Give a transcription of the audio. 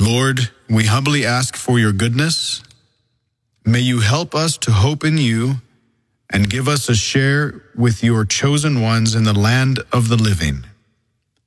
Lord, we humbly ask for your goodness. May you help us to hope in you and give us a share with your chosen ones in the land of the living.